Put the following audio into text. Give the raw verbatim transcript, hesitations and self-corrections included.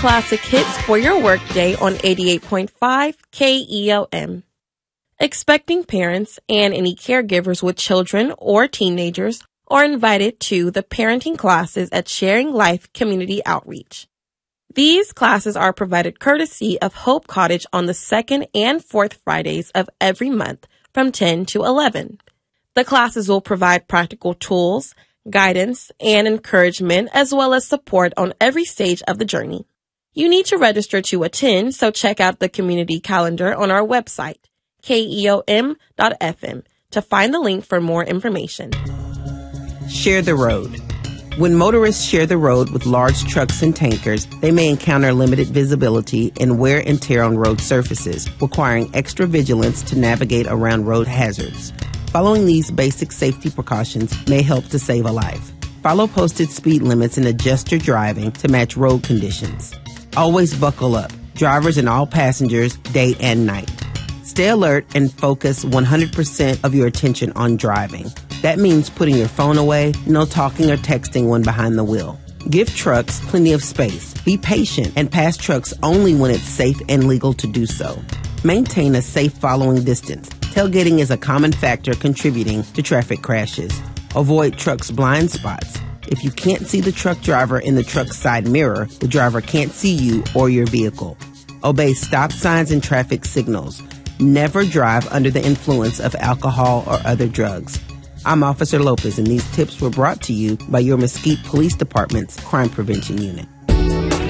classic hits for your workday on eighty-eight point five K E L M. Expecting parents and any caregivers with children or teenagers are invited to the parenting classes at Sharing Life Community Outreach. These classes are provided courtesy of Hope Cottage on the second and fourth Fridays of every month from ten to eleven. The classes will provide practical tools, guidance, and encouragement, as well as support on every stage of the journey. You need to register to attend, so check out the community calendar on our website, K E O M dot F M, to find the link for more information. Share the road. When motorists share the road with large trucks and tankers, they may encounter limited visibility and wear and tear on road surfaces, requiring extra vigilance to navigate around road hazards. Following these basic safety precautions may help to save a life. Follow posted speed limits and adjust your driving to match road conditions. Always buckle up, drivers and all passengers, day and night. Stay alert and focus one hundred percent of your attention on driving. That means putting your phone away, no talking or texting when behind the wheel. Give trucks plenty of space. Be patient and pass trucks only when it's safe and legal to do so. Maintain a safe following distance. Tailgating is a common factor contributing to traffic crashes. Avoid trucks' blind spots. If you can't see the truck driver in the truck's side mirror, the driver can't see you or your vehicle. Obey stop signs and traffic signals. Never drive under the influence of alcohol or other drugs. I'm Officer Lopez, and these tips were brought to you by your Mesquite Police Department's Crime Prevention Unit.